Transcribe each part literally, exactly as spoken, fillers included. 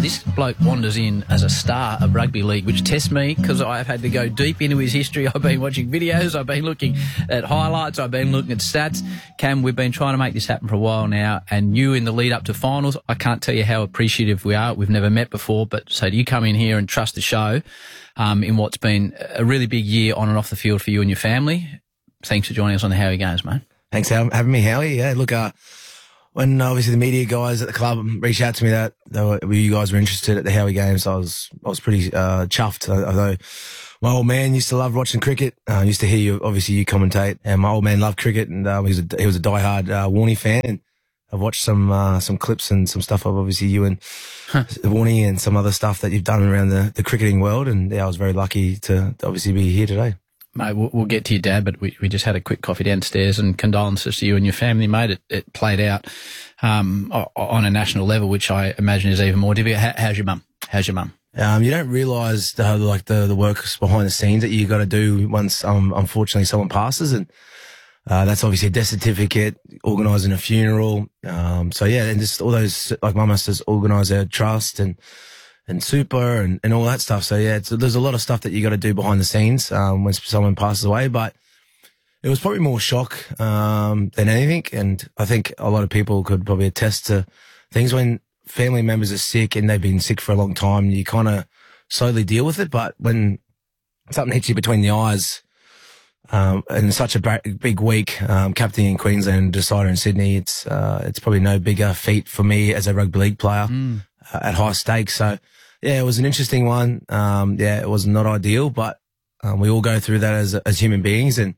this bloke wanders in as a star of rugby league, which tests me because I've had to go deep into his history. I've been watching videos, I've been looking at highlights, I've been looking at stats. Cam, we've been trying to make this happen for a while now, and you in the lead up to finals, I can't tell you how appreciative we are. We've never met before, but so you come in here and trust the show um, in what's been a really big year on and off the field for you and your family. Thanks for joining us on the Howie Games, mate. Thanks for having me, Howie. Yeah, look, uh, when obviously the media guys at the club reached out to me that they were, you guys were interested at the Howie Games, I was I was pretty uh, chuffed. Although my old man used to love watching cricket. I uh, used to hear you, obviously you commentate, and my old man loved cricket, and uh, he was a, he was a diehard uh, Warnie fan. And I've watched some uh, some clips and some stuff of obviously you and huh. Warnie and some other stuff that you've done around the, the cricketing world, and yeah, I was very lucky to, to obviously be here today. Mate, we'll, we'll get to your dad, but we, we just had a quick coffee downstairs, and condolences to you and your family, mate. It, it played out um, on a national level, which I imagine is even more difficult. How, how's your mum? How's your mum? Um, you don't realise the, like the the work behind the scenes that you got to do once, um, unfortunately, someone passes, and uh, that's obviously a death certificate, organising a funeral. Um, so yeah, and just all those, like mum has to organise her trust and. and super and, and all that stuff. So yeah, it's, there's a lot of stuff that you got to do behind the scenes, um, when someone passes away, but it was probably more shock, um, than anything. And I think a lot of people could probably attest to things when family members are sick and they've been sick for a long time, you kind of slowly deal with it. But when something hits you between the eyes, um, in such a big week, um, captaining in Queensland, decider in Sydney, it's, uh, it's probably no bigger feat for me as a rugby league player. Mm. Uh, at high stakes. So yeah, it was an interesting one. Um, yeah, it was not ideal, but um, we all go through that as as human beings, and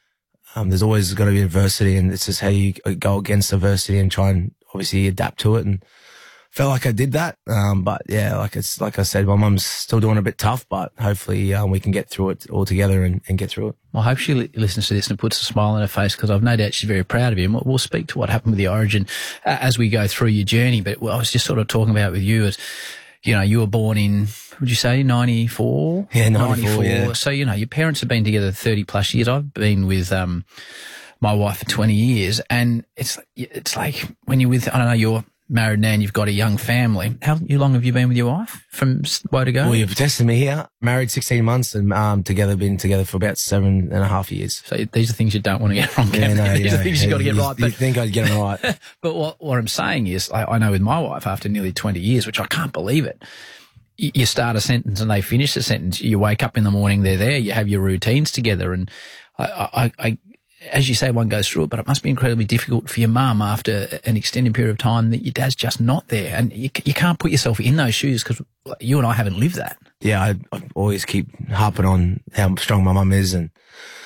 um, there's always got to be adversity, and it's just how you go against adversity and try and obviously adapt to it. And felt like I did that. Um, but yeah, like it's like I said, my mum's still doing a bit tough, but hopefully um, we can get through it all together and, and get through it. Well, I hope she li- listens to this and puts a smile on her face, because I've no doubt she's very proud of you. And we'll, we'll speak to what happened with the Origin uh, as we go through your journey. But what I was just sort of talking about with you is, you know, you were born in, would you say, ninety-four? Yeah, ninety-four, yeah. So, you know, your parents have been together thirty plus years. I've been with um, my wife for twenty years. And it's it's like when you're with, I don't know, you're married now and you've got a young family. How long have you been with your wife from way to go? Well, you've tested me here. Married sixteen months and um, together, been together for about seven and a half years. So these are things you don't want to get wrong. Yeah, no, these yeah, are things yeah, you've got to get you, right. You think I'd get them right. But what, what I'm saying is, I, I know with my wife, after nearly twenty years, which I can't believe it, you, you start a sentence and they finish the sentence. You wake up in the morning, they're there, you have your routines together. And I, I, I as you say, one goes through it, but it must be incredibly difficult for your mum after an extended period of time that your dad's just not there. And you, you can't put yourself in those shoes, because you and I haven't lived that. Yeah, I, I always keep harping on how strong my mum is. And,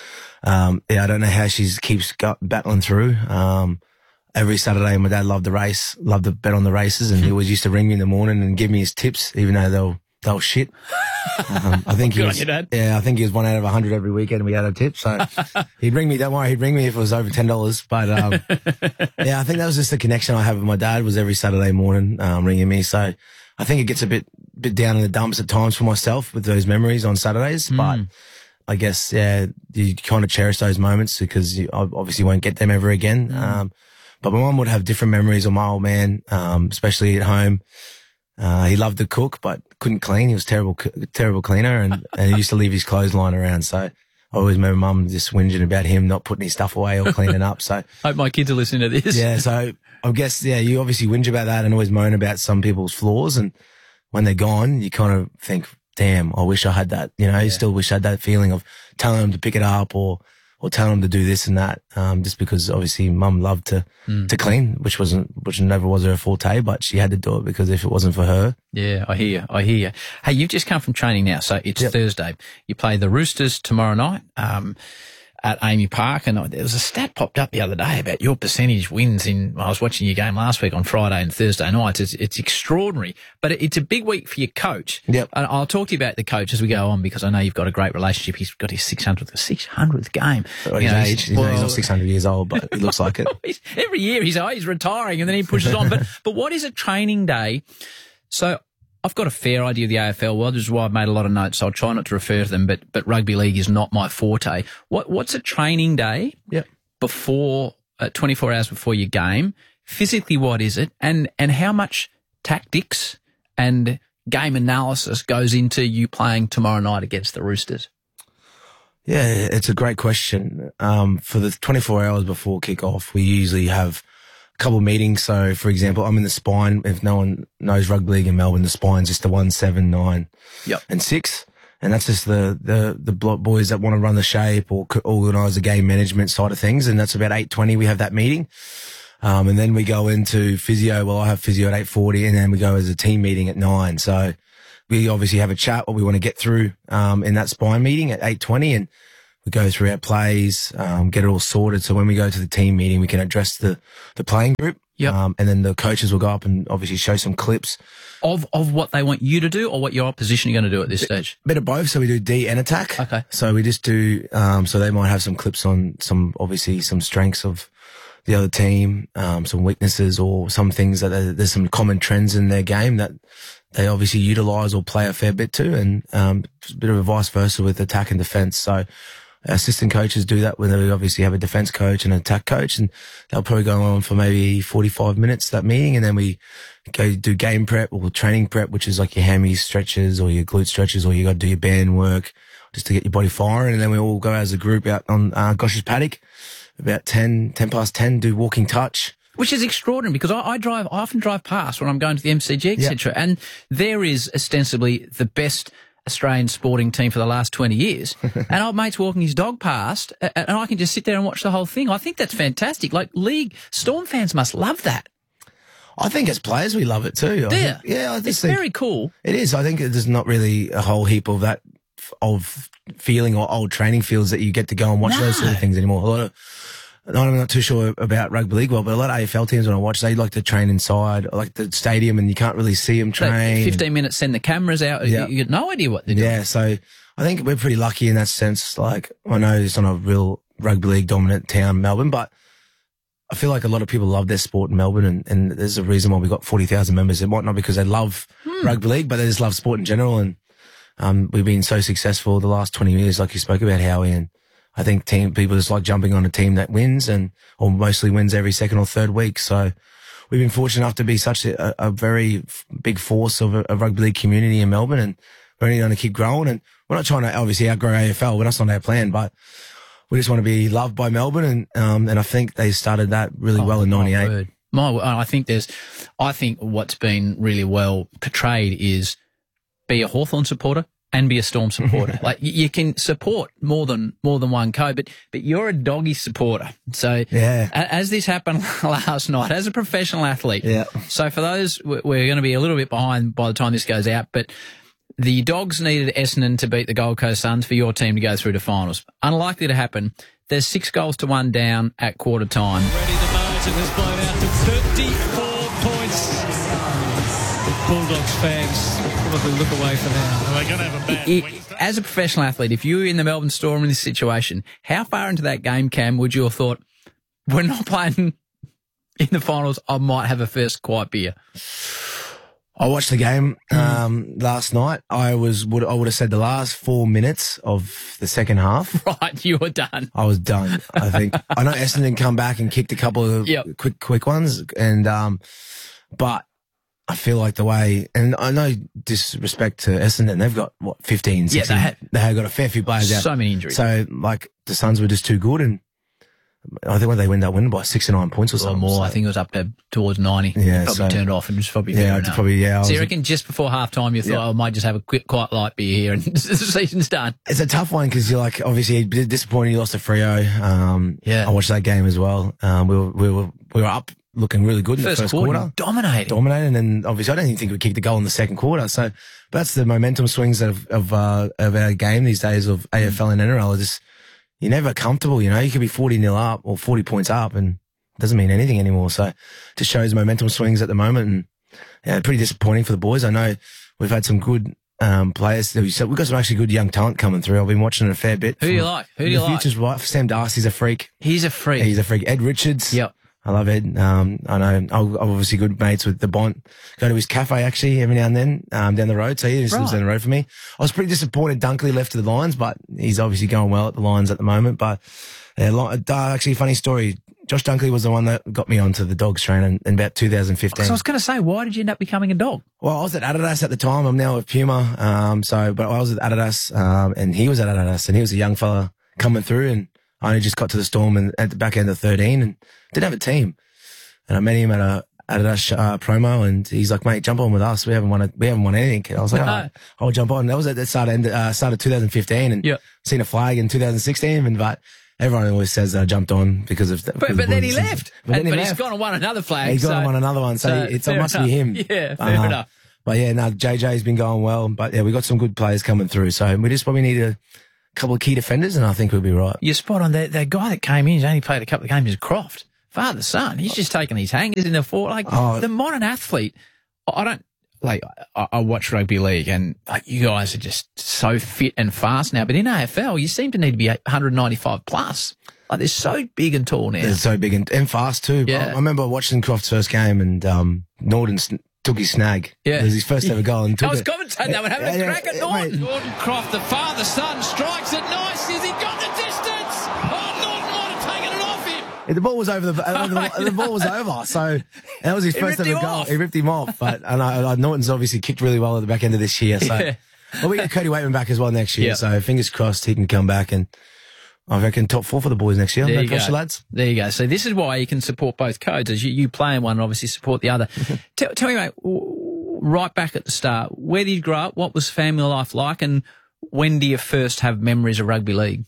um, yeah, I don't know how she keeps got, battling through. Um, every Saturday, my dad loved the race, loved to bet on the races. And he always used to ring me in the morning and give me his tips, even though they were, they were shit. Um, I think he was, yeah, I think he was one out of a hundred every weekend we had a tip. So he'd ring me, don't worry, he'd ring me if it was over ten dollars. But, um, yeah, I think that was just the connection I have with my dad, was every Saturday morning, um, ringing me. So I think it gets a bit, bit down in the dumps at times for myself with those memories on Saturdays. Mm. But I guess, yeah, you kind of cherish those moments because you obviously won't get them ever again. Mm. Um, but my mum would have different memories of my old man, um, especially at home. Uh, he loved to cook, but couldn't clean. He was terrible, terrible cleaner, and, and he used to leave his clothes lying around. So I always remember mum just whinging about him not putting his stuff away or cleaning up. So I hope my kids are listening to this. Yeah. So I guess, yeah, you obviously whinge about that and always moan about some people's flaws. And when they're gone, you kind of think, damn, I wish I had that. You know, yeah. You still wish I had that feeling of telling them to pick it up or, or telling them to do this and that. Um, just because obviously mum loved to, mm. to clean, which wasn't, which never was her forte, but she had to do it because if it wasn't for her. Yeah, I hear you. I hear you. Hey, you've just come from training now. So it's yep. Thursday. You play the Roosters tomorrow night. Um, at Amy Park, and there was a stat popped up the other day about your percentage wins in, I was watching your game last week on Friday and Thursday nights. It's, it's extraordinary, but it's a big week for your coach. Yep. And I'll talk to you about the coach as we go on, because I know you've got a great relationship. He's got his six hundredth, six hundredth game. Well, his know, age, he's, well, he's not six hundred years old, but he looks like it. Every year he's, oh, he's retiring and then he pushes on. But, but what is a training day? So, I've got a fair idea of the A F L world. This is why I've made a lot of notes, so I'll try not to refer to them, but but rugby league is not my forte. What What's a training day yep. before, uh, twenty-four hours before your game? Physically, what is it? And, and how much tactics and game analysis goes into you playing tomorrow night against the Roosters? Yeah, it's a great question. Um, for the twenty-four hours before kick-off, we usually have a couple of meetings. So, for example, I'm in the spine. If no one knows rugby league in Melbourne, the spine's just the one, seven, nine, yep. and six. And that's just the, the, the boys that want to run the shape or organise the game management side of things. And that's about eight twenty. We have that meeting. Um, and then we go into physio. Well, I have physio at eight forty, and then we go as a team meeting at nine. So we obviously have a chat what we want to get through, um, in that spine meeting at eight twenty, and we go through our plays, um, get it all sorted. So when we go to the team meeting, we can address the, the playing group. Yep. Um, and then the coaches will go up and obviously show some clips of, of what they want you to do or what your opposition are going to do at this stage. A bit of both. So we do D and attack. Okay. So we just do, um, so they might have some clips on some, obviously some strengths of the other team, um, some weaknesses or some things that are, there's some common trends in their game that they obviously utilize or play a fair bit to, and, um, a bit of a vice versa with attack and defense. So, assistant coaches do that when they obviously have a defense coach and an attack coach, and they'll probably go on for maybe forty-five minutes, that meeting. And then we go do game prep or training prep, which is like your hammy stretches or your glute stretches, or you got to do your band work just to get your body firing. And then we all go as a group out on uh, Gosh's paddock about ten, ten past ten, do walking touch. Which is extraordinary because I, I drive, I often drive past when I'm going to the M C G, et cetera. Yep. And there is ostensibly the best Australian sporting team for the last twenty years. And old mate's walking his dog past, and I can just sit there and watch the whole thing. I think that's fantastic. Like, league Storm fans must love that. I think as players we love it too. Yeah, think, yeah. I just it's think very cool. It is. I think there's not really a whole heap of that of feeling or old training fields that you get to go and watch no. those sort of things anymore. A lot of I'm not too sure about rugby league well, but a lot of A F L teams when I watch, they like to train inside, like the stadium, and you can't really see them train. Fifteen minutes, send the cameras out. Yep. You, you get no idea what they're doing. Yeah, so I think we're pretty lucky in that sense. Like, I know it's not a real rugby league dominant town, Melbourne, but I feel like a lot of people love their sport in Melbourne, and, and there's a reason why we've got forty thousand members. It might not because they love hmm. rugby league, but they just love sport in general. And um, we've been so successful the last twenty years, like you spoke about, Howie, and I think team people just like jumping on a team that wins and or mostly wins every second or third week. So we've been fortunate enough to be such a, a very big force of a, a rugby league community in Melbourne, and we're only going to keep growing. And we're not trying to obviously outgrow A F L. That's not our plan, but we just want to be loved by Melbourne. And um, and I think they started that really oh, well in ninety-eight. My word. I think there's, I think what's been really well portrayed is be a Hawthorn supporter and be a Storm supporter. Like, you can support more than more than one code, but but you're a doggy supporter. So yeah. as this happened last night, as a professional athlete. Yeah. So for those, we're going to be a little bit behind by the time this goes out, but the Dogs needed Essendon to beat the Gold Coast Suns for your team to go through to finals. Unlikely to happen. There's six goals to one down at quarter time. Ready, the margin has blown out to thirty-four points. Bulldogs fans will probably look away for now. They're going to have a bad it, week. As a professional athlete, if you were in the Melbourne Storm in this situation, how far into that game, Cam, would you have thought, we're not playing in the finals, I might have a first quiet beer? I watched the game um, last night. I was would I would have said the last four minutes of the second half. Right, you were done. I was done. I think I know Essendon come back and kicked a couple of yep. quick quick ones, and um, but I feel like the way, and I know disrespect to Essendon, they've got what fifteen, sixteen, yeah, they, had, they have got a fair few players out. So many injuries. So like the Suns were just too good, and I think when they win that win by six or nine points or, or something. more. So. I think it was up to towards ninety. Yeah, probably so, turned it off and just probably yeah, I'd probably yeah. I so was, you reckon just before half time you thought, yeah. oh, I might just have a quick, quiet light beer here and the season's done? It's a tough one because you're like obviously disappointed you lost to Freo. Um, yeah, I watched that game as well. Um, we were we were we were up. Looking really good in first the first quarter. quarter. Dominating. Dominating. And obviously I don't even think we kicked a goal in the second quarter. So that's the momentum swings of, of, uh, of our game these days of A F L and N R L. Just, you're never comfortable, you know, you could be forty nil up or forty points up and it doesn't mean anything anymore. So it just shows momentum swings at the moment, and yeah, pretty disappointing for the boys. I know we've had some good, um, players. We've got some actually good young talent coming through. I've been watching it a fair bit. Who do you like? Who do you like? The future's right. Sam Darcy's a freak. He's a freak. He's a freak. Ed Richards. Yep. I love Ed. Um, I know I'm obviously good mates with the Bont. Go to his cafe actually every now and then, um, down the road. So he just right. lives down the road from me. I was pretty disappointed Dunkley left to the Lions, but he's obviously going well at the Lions at the moment. But yeah, uh, actually, funny story. Josh Dunkley was the one that got me onto the Dogs train in, in about two thousand fifteen. So I was going to say, why did you end up becoming a dog? Well, I was at Adidas at the time. I'm now with Puma. Um, so, but I was at Adidas, um, and he was at Adidas, and he was a young fella coming through, and I only just got to the Storm and at the back end of thirteen and didn't have a team. And I met him at a Adidas uh, promo, and he's like, "Mate, jump on with us. We haven't won a, we haven't won anything." And I was like, No. "Oh, I'll jump on." That was at the start of uh, start of twenty fifteen, and Yep. seen a flag in two thousand sixteen, and but. Everyone always says I jumped on because of. But, but then he left. But, then and, he but left. he's gone and won another flag. He's so, gone and won another one, so, so it's, it fair must enough. be him. Yeah, fair Uh, enough. But yeah, no, J J's been going well. But yeah, we got some good players coming through, so we just probably need a couple of key defenders, and I think we'll be right. You're spot on. That, that guy that came in, he's only played a couple of games, is Croft. Father, son. He's just taking his hangers in the fort. Like, Oh. the modern athlete, I don't, like, I, I watch rugby league and, like, you guys are just so fit and fast now. But in A F L, you seem to need to be one ninety-five plus. Like, they're so big and tall now. They're so big and, and fast too. Yeah. I, I remember watching Croft's first game, and um, Norton sn- took his snag. Yeah. It was his first ever goal. And took I was it. commentating that one, having Yeah, a yeah, crack at yeah, Norton. mate. Gordon Croft, the father son, strikes it nice. Has he got the distance? Oh, Norton might have taken it off him. Yeah, the ball was over. The, uh, the, the ball was over. So that was his He first ripped ever him goal. off. He ripped him off. But and I, I, Norton's obviously kicked really well at the back end of this year. So Yeah. well, we get Cody Waitman back as well next year. Yeah. So fingers crossed he can come back, and I reckon top four for the boys next year. There No you pressure, go. lads. There you go. So this is why you can support both codes, as you, you play in one and obviously support the other. tell, tell me, mate, w- right back at the start, where did you grow up? What was family life like? And when do you first have memories of rugby league?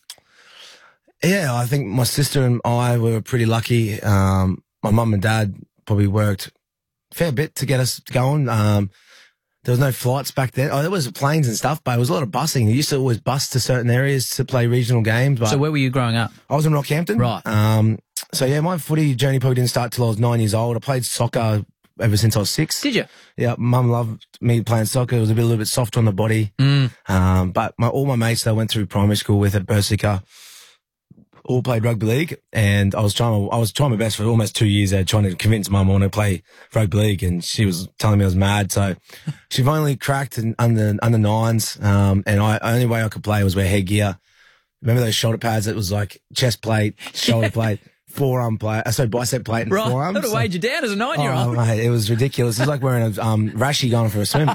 Yeah, I think my sister and I were pretty lucky. Um, my mum and dad probably worked a fair bit to get us going. Um, there was no flights back then. Oh, there was planes and stuff, but it was a lot of busing. They used to always bus to certain areas to play regional games. But So where were you growing up? I was in Rockhampton. Right. Um, so yeah, my footy journey probably didn't start till I was nine years old. I played soccer ever since I was six. Did you? Yeah, mum loved me playing soccer. It was a bit, a little bit soft on the body. Mm. Um, but my, all my mates that I went through primary school with at Bersica all played rugby league, and I was trying, I was trying my best for almost two years there, trying to convince mum I want to play rugby league, and she was telling me I was mad. So she finally cracked in under, under nines. Um, and I, only way I could play was wear headgear. Remember those shoulder pads that was like chest plate, shoulder plate, forearm plate, uh, so bicep plate and Right. forearm. That would So- weighed you down as a nine-year-old. Oh, mate, it was ridiculous. It was like wearing a um, rashy going for a swim.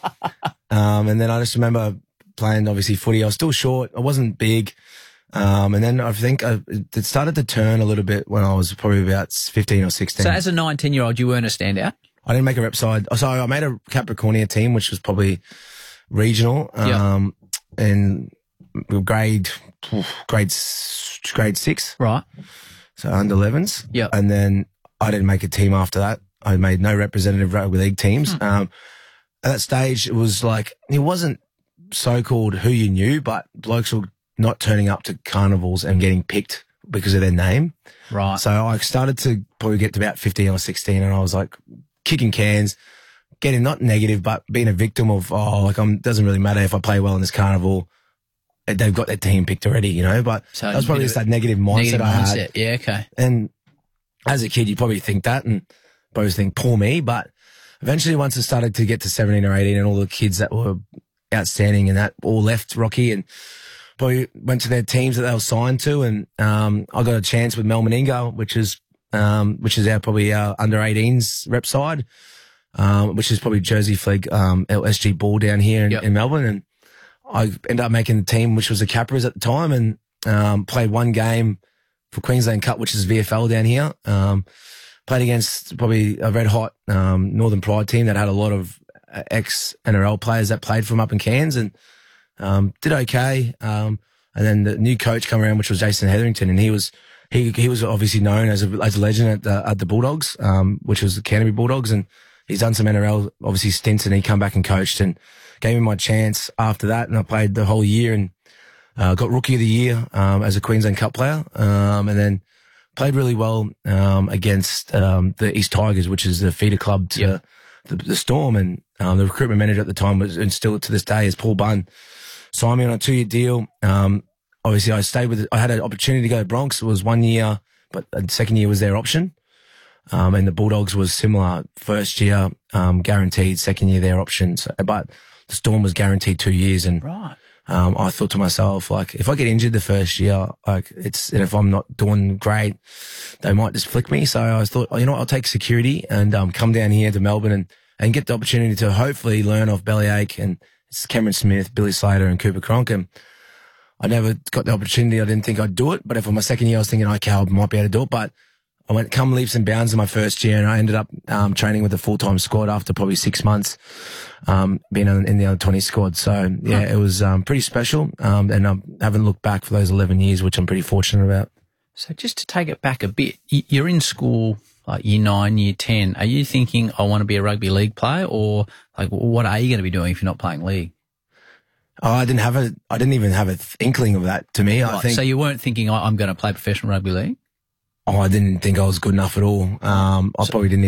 um, and then I just remember playing, obviously, footy. I was still short. I wasn't big. Um, and then I think I, it started to turn a little bit when I was probably about fifteen or sixteen. So as a nineteen-year-old, you weren't a standout? I didn't make a rep side. So I made a Capricornia team, which was probably regional. Yeah. Um, and grade, grade, s- grade six. Right. So under elevens. Yeah. And then I didn't make a team after that. I made no representative rugby league teams. Hmm. Um, at that stage, it was like, it wasn't so-called who you knew, but blokes were not turning up to carnivals and getting picked because of their name. Right. So I started to probably get to about fifteen or sixteen, and I was like kicking cans, getting not negative, but being a victim of, oh, like, I'm, doesn't really matter if I play well in this carnival. They've got their team picked already, you know, but So that was probably a bit just of that negative mindset Negative I had. mindset. Yeah, okay. And as a kid, you probably think that and probably think, poor me. But eventually, once it started to get to seventeen or eighteen and all the kids that were outstanding and that all left Rocky and probably went to their teams that they were signed to. And um, I got a chance with Mel Meningo, which is um, which is our probably our under eighteens rep side, um, which is probably Jersey Flag um, L S G ball down here in, Yep. in Melbourne. And I ended up making the team, which was the Capras at the time, and um, played one game for Queensland Cup, which is V F L down here. Um, played against probably a red hot um, Northern Pride team that had a lot of ex N R L players that played from up in Cairns, and um, did okay. Um, and then the new coach come around, which was Jason Hetherington, and he was he he was obviously known as a, as a legend at the, at the Bulldogs, um, which was the Canterbury Bulldogs, and he's done some N R L obviously stints, and he come back and coached and gave me my chance after that, and I played the whole year and uh, got Rookie of the Year um, as a Queensland Cup player, um, and then played really well um, against um, the East Tigers, which is the feeder club to Yep. the, the Storm, and um, the recruitment manager at the time was, and still to this day, is Paul Bunn. Signed me on a two-year deal. Um, obviously, I stayed with. I had an opportunity to go to Bronx. It was one year, but the second year was their option. Um, and the Bulldogs was similar. First year um, guaranteed, second year their option. So, but the Storm was guaranteed two years, and Right. um, I thought to myself, like, if I get injured the first year, like, it's, and if I'm not doing great, they might just flick me. So I thought, oh, you know what, I'll take security and, um, come down here to Melbourne and, and get the opportunity to hopefully learn off Bellyache and it's Cameron Smith, Billy Slater and Cooper Cronk. And I never got the opportunity. I didn't think I'd do it. But if on my second year, I was thinking, okay, I might be able to do it. But I went come leaps and bounds in my first year and I ended up, um, training with the full-time squad after probably six months. Um, being in the under twenty squad. So yeah, it was, um, pretty special. Um, and I haven't looked back for those eleven years, which I'm pretty fortunate about. So just to take it back a bit, you're in school, like year nine, year ten. Are you thinking, I want to be a rugby league player, or like, what are you going to be doing if you're not playing league? Oh, I didn't have a, I didn't even have an inkling of that to me. Right, I think. So you weren't thinking, I'm going to play professional rugby league? Oh, I didn't think I was good enough at all. Um, I so, probably didn't